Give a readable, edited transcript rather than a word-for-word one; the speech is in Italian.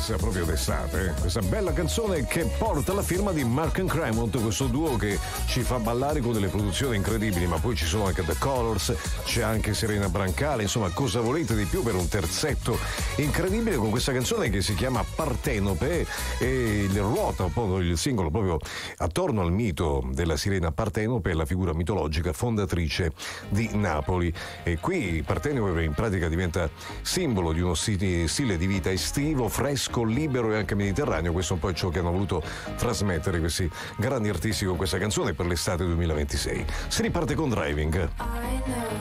sia proprio d'estate. Questa bella canzone che porta la firma di Mark and Cremont, questo duo che ci fa ballare con delle produzioni incredibili, ma poi ci sono anche The Colors, c'è anche Serena Brancale, insomma, cosa volete di più per un terzetto incredibile con questa canzone che si chiama Partenope e ruota un po' il singolo proprio attorno al mito della sirena Partenope, la figura mitologica fondatrice di Napoli. E qui Partenope in pratica diventa simbolo di uno stile di vita estivo, fresco, libero e anche mediterraneo. Questo è un po' ciò che hanno voluto trasmettere questi grandi artisti con questa canzone per l'estate 2026. Si riparte con Driving.